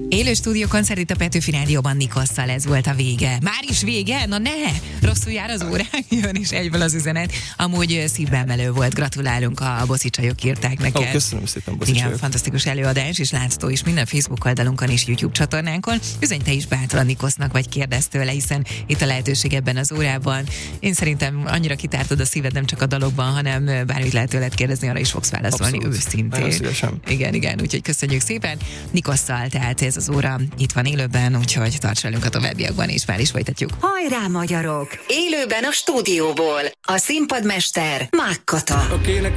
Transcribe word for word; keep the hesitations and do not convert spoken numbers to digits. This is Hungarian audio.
Élő stúdió koncert itt a Petőfi Rádióban Nikosszal, ez volt a vége. Már is vége? Na ne! Rosszul jár az órán, jön is egyből az üzenet. Amúgy szívbemelő volt, gratulálunk, a Boszi csajok írták neked. Ó, köszönöm szépen, Boszi Igen, csajok. fantasztikus előadás, és látható is minden Facebook oldalunkon és YouTube csatornánkon. Üzenj te is bátran Nikosznak, vagy kérdezz tőle, hiszen itt a lehetőség ebben az órában. Én szerintem annyira kitártad a szíved nem csak a dalokban, hanem bármit lehet tőled kérdezni, arra is fogsz válaszolni. Abszolút. Őszintén. Igen, igen, úgyhogy köszönjük szépen. Nikosszal, tehát ez az óra itt van élőben, úgyhogy tarts velünk a továbbiakban, és már is folytatjuk. Hajrá, magyarok! Élőben a stúdióból a színpadmester Mák Kata. Akinek